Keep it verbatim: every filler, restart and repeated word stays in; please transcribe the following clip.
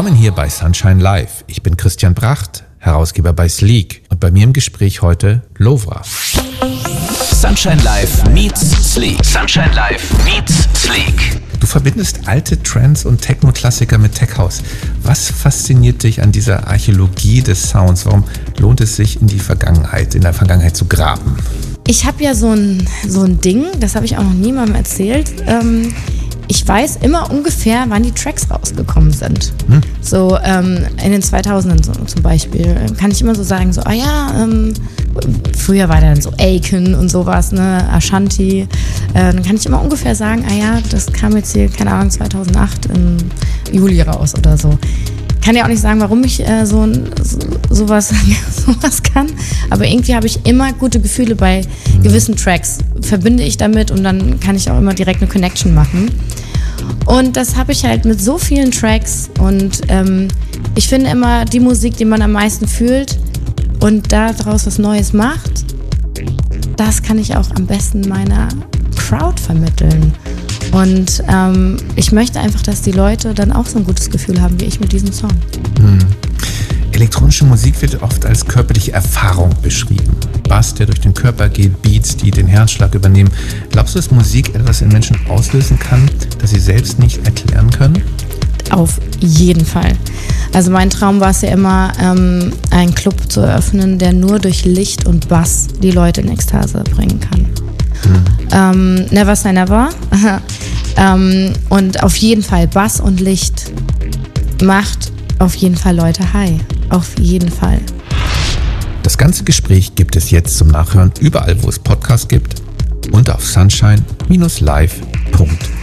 Willkommen hier bei Sunshine Live. Ich bin Christian Bracht, Herausgeber bei Sleek. Und bei mir im Gespräch heute Lovra. Sunshine Live meets Sleek. Sunshine Live meets Sleek. Du verbindest alte Trance- und Techno-Klassiker mit Tech House. Was fasziniert dich an dieser Archäologie des Sounds? Warum lohnt es sich, in die Vergangenheit, in der Vergangenheit zu graben? Ich habe ja so ein, so ein Ding, das habe ich auch noch niemandem erzählt. Ähm, ich weiß immer ungefähr, wann die Tracks rausgekommen sind. Hm. So ähm, in den zweitausendern so, zum Beispiel kann ich immer so sagen, so, ah ja, ähm, früher war dann so Aiken und sowas, ne, Ashanti. Äh, dann kann ich immer ungefähr sagen, ah ja, das kam jetzt hier, keine Ahnung, zweitausendacht im Juli raus oder so. Ich kann ja auch nicht sagen, warum ich äh, so, so sowas, sowas kann, aber irgendwie habe ich immer gute Gefühle bei gewissen Tracks. Verbinde ich damit und dann kann ich auch immer direkt eine Connection machen. Und das habe ich halt mit so vielen Tracks und ähm, ich finde immer die Musik, die man am meisten fühlt und daraus was Neues macht, das kann ich auch am besten meiner Crowd vermitteln. Und ähm, ich möchte einfach, dass die Leute dann auch so ein gutes Gefühl haben wie ich mit diesem Song. Hm. Elektronische Musik wird oft als körperliche Erfahrung beschrieben. Bass, der durch den Körper geht, Beats, die den Herzschlag übernehmen. Glaubst du, dass Musik etwas in Menschen auslösen kann, das sie selbst nicht erklären können? Auf jeden Fall. Also mein Traum war es ja immer, ähm, einen Club zu eröffnen, der nur durch Licht und Bass die Leute in Ekstase bringen kann. Hm. Ähm, never say never. ähm, und auf jeden Fall Bass und Licht macht auf jeden Fall Leute high. Auf jeden Fall. Das ganze Gespräch gibt es jetzt zum Nachhören überall, wo es Podcasts gibt und auf sunshine Bindestrich live Punkt de.